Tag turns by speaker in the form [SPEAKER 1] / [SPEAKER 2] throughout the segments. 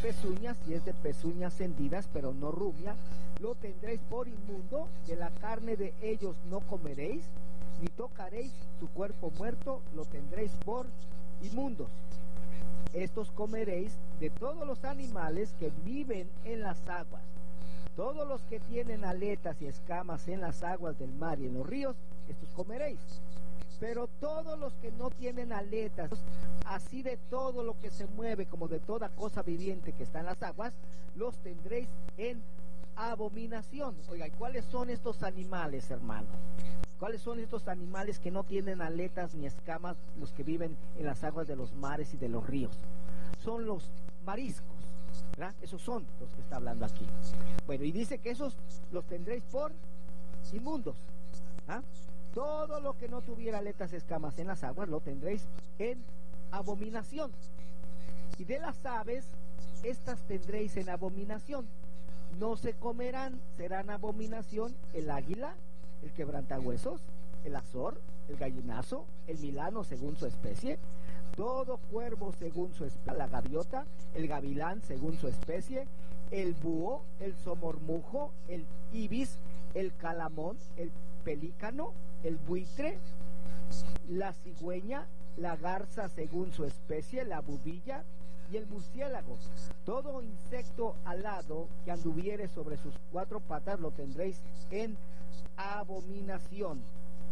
[SPEAKER 1] pezuñas, si es de pezuñas hendidas, pero no rumia, lo tendréis por inmundo. De la carne de ellos no comeréis, ni tocaréis su cuerpo muerto, lo tendréis por inmundos. Estos comeréis de todos los animales que viven en las aguas. Todos los que tienen aletas y escamas en las aguas del mar y en los ríos, estos comeréis. Pero todos los que no tienen aletas, así de todo lo que se mueve, como de toda cosa viviente que está en las aguas, los tendréis en abominación. Oiga, ¿y cuáles son estos animales, hermano? ¿Cuáles son estos animales que no tienen aletas ni escamas, los que viven en las aguas de los mares y de los ríos? Son los mariscos, ¿verdad? Esos son los que está hablando aquí. Bueno, y dice que esos los tendréis por inmundos, ¿ah? Todo lo que no tuviera aletas, escamas en las aguas, lo tendréis en abominación. Y de las aves, estas tendréis en abominación. No se comerán, serán abominación el águila, el quebrantahuesos, el azor, el gallinazo, el milano según su especie, todo cuervo según su especie, la gaviota, el gavilán según su especie, el búho, el somormujo, el ibis, el calamón, el pelícano, el buitre, la cigüeña, la garza según su especie, la bubilla y el murciélago. Todo insecto alado que anduviere sobre sus cuatro patas lo tendréis en abominación.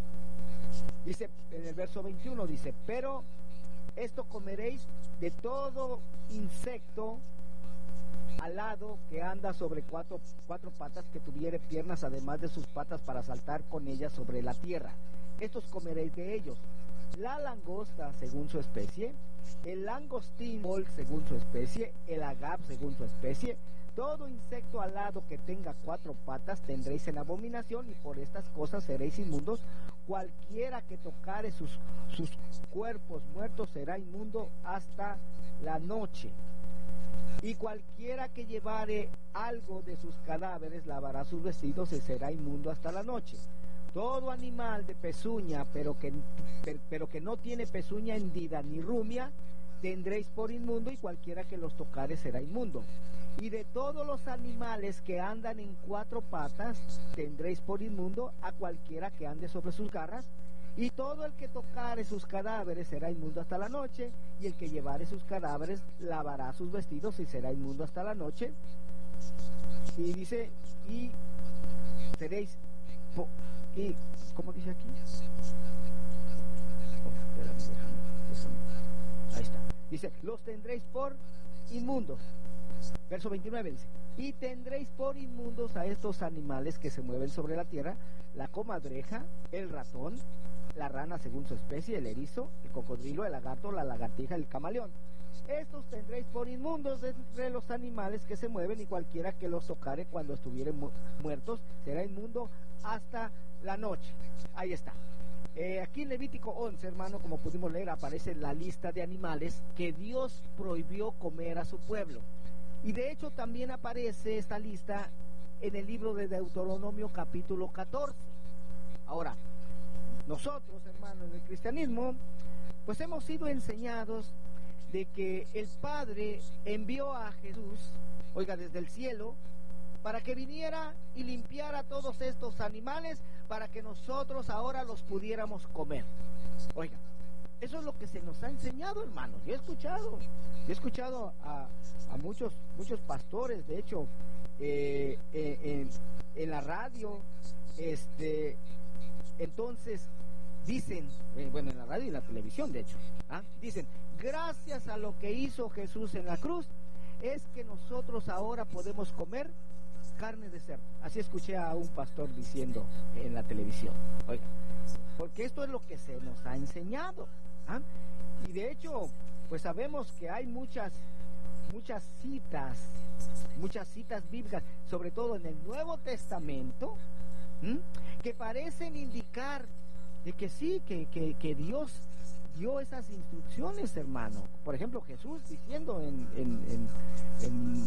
[SPEAKER 1] Dice en el verso 21, dice, pero esto comeréis de todo insecto alado que anda sobre cuatro patas, que tuviere piernas además de sus patas para saltar con ellas sobre la tierra. Estos comeréis de ellos. La langosta según su especie, el langostín según su especie, el agap según su especie. Todo insecto alado que tenga cuatro patas tendréis en abominación, y por estas cosas seréis inmundos. Cualquiera que tocare sus cuerpos muertos será inmundo hasta la noche. Y cualquiera que llevare algo de sus cadáveres lavará sus vestidos y será inmundo hasta la noche. Todo animal de pezuña, pero que no tiene pezuña hendida ni rumia, tendréis por inmundo, y cualquiera que los tocare será inmundo. Y de todos los animales que andan en cuatro patas, tendréis por inmundo a cualquiera que ande sobre sus garras. Y todo el que tocare sus cadáveres será inmundo hasta la noche, y el que llevare sus cadáveres lavará sus vestidos y será inmundo hasta la noche. Y dice, y seréis, y ¿cómo dice aquí? Déjame. Ahí está. Dice, los tendréis por inmundos. Verso 29 dice, y tendréis por inmundos a estos animales que se mueven sobre la tierra, la comadreja, el ratón, la rana según su especie, el erizo, el cocodrilo, el lagarto, la lagartija, el camaleón. Estos tendréis por inmundos entre los animales que se mueven, y cualquiera que los tocare cuando estuvieren muertos será inmundo hasta la noche. Ahí está. Aquí en Levítico 11, hermano, como pudimos leer, aparece la lista de animales que Dios prohibió comer a su pueblo. Y de hecho también aparece esta lista en el libro de Deuteronomio capítulo 14. Ahora, nosotros, hermanos, en el cristianismo, pues hemos sido enseñados de que el Padre envió a Jesús, oiga, desde el cielo, para que viniera y limpiara todos estos animales, para que nosotros ahora los pudiéramos comer. Oiga, eso es lo que se nos ha enseñado, hermanos. Yo he escuchado a muchos pastores, de hecho, en la radio, entonces dicen, bueno, en la radio y en la televisión, de hecho, dicen, gracias a lo que hizo Jesús en la cruz, es que nosotros ahora podemos comer carne de cerdo. Así escuché a un pastor diciendo en la televisión. Oiga, porque esto es lo que se nos ha enseñado. Y de hecho, pues sabemos que hay muchas citas bíblicas, sobre todo en el Nuevo Testamento, que parecen indicar de que sí, que Dios dio esas instrucciones, hermano. Por ejemplo, Jesús diciendo en